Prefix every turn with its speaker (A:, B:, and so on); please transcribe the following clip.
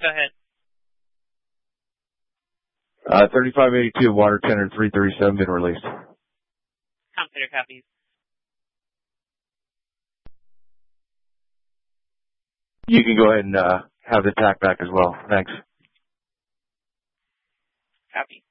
A: Go ahead.
B: 3582, water tender 337 been released.
A: Completer copies.
B: You can go ahead and have the TAC back as well. Thanks.
A: Copy.